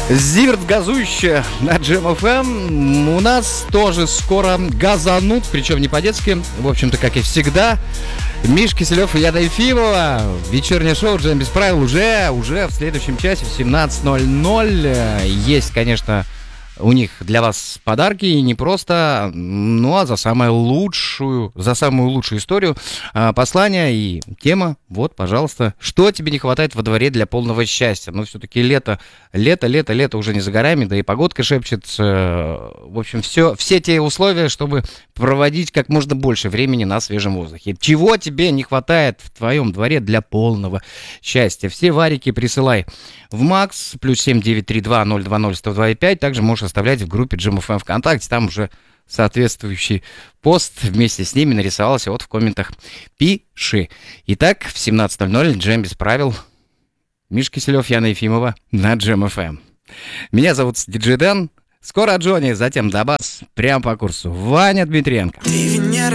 Зиверт газующая на Jam FM. У нас тоже скоро газанут, причем не по-детски. В общем-то, как и всегда. Миш Киселев и Яна Ефимова. Вечернее шоу «Джем без правил» уже в следующем часе в 17:00. Есть, конечно, у них для вас подарки, и не просто, ну а за самую лучшую историю послание и тема. Вот, пожалуйста, что тебе не хватает во дворе для полного счастья? Ну, все-таки лето уже не за горами, да и погодка шепчет. В общем, все те условия, чтобы проводить как можно больше времени на свежем воздухе. Чего тебе не хватает в твоем дворе для полного счастья? Все варики присылай в Макс, +7 932 020 102,5. Также можешь оставлять в группе Jam FM ВКонтакте. Там уже соответствующий пост вместе с ними нарисовался. Вот в комментах пиши. Итак, в 17:00 Джем без правил. Миш Киселев, Яна Ефимова на Jam FM. Меня зовут Диджей Дэн. Скоро Джонни, затем Дабас. Прямо по курсу. Ваня Дмитриенко. Ты Венера.